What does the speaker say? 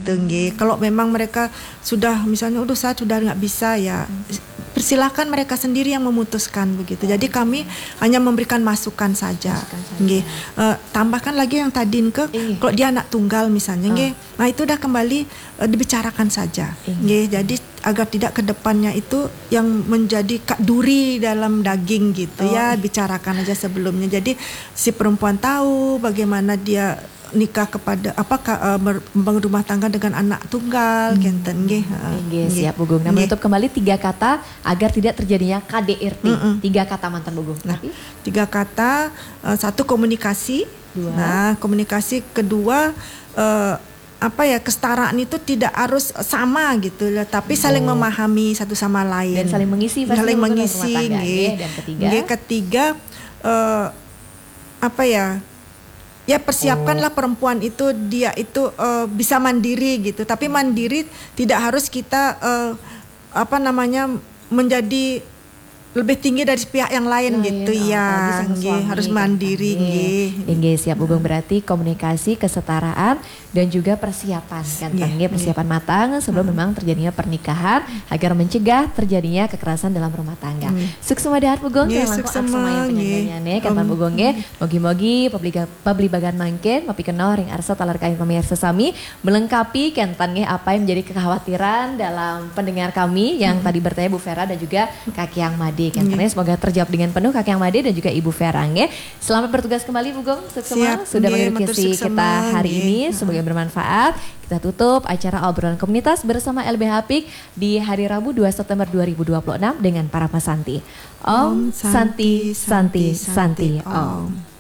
gitu nggih. Kalau memang mereka sudah misalnya udah saya sudah nggak bisa ya persilahkan mereka sendiri yang memutuskan begitu. Jadi kami hanya memberikan masukan saja. Nggih. Tambahkan lagi yang tadi ke kalau dia anak tunggal misalnya nggih. Nah itu udah kembali dibicarakan saja. Nggih. Jadi agar tidak ke depannya itu yang menjadi duri dalam daging gitu ya, bicarakan aja sebelumnya. Jadi si perempuan tahu bagaimana dia nikah kepada membangun rumah tangga dengan anak tunggal kenten nggih. Nggih, siap Bu Gung. Nah, menutup kembali 3 kata agar tidak terjadinya KDRT. 3 kata mantan Bu Gung. Nah, 3 kata, 1 komunikasi. 2. Nah, komunikasi kedua kesetaraan itu tidak harus sama gitu tapi saling memahami satu sama lain dan saling mengisi saling mengisi nggih. Dan ketiga ya persiapkanlah perempuan itu dia itu bisa mandiri gitu tapi mandiri tidak harus kita menjadi lebih tinggi dari pihak yang lain gitu ya, harus mandiri nggih. Siap Bu Gung, berarti komunikasi, kesetaraan dan juga persiapan kan persiapan matang sebelum memang terjadinya pernikahan agar mencegah terjadinya kekerasan dalam rumah tangga. Sukses dahar Bu Gung, sukses semua penyanyiannya kan Bu Gung nggih. Mogi-mogi pabli bagan mangken mapi kenal ring arsa talar kain pemirsa sami melengkapi kentan apa yang menjadi kekhawatiran dalam pendengar kami yang tadi bertanya Bu Vera dan juga Kaki Yang Made. Karena semoga terjawab dengan penuh Kak Yang Made dan juga Ibu Vera nge. Selamat bertugas kembali Bu Gung. Sukses sudah mengikuti kita hari ini. Semoga bermanfaat. Kita tutup acara obrolan komunitas bersama LBH PIK di hari Rabu 2 September 2026 dengan para pesanti. Om Santi Santi Santi Om.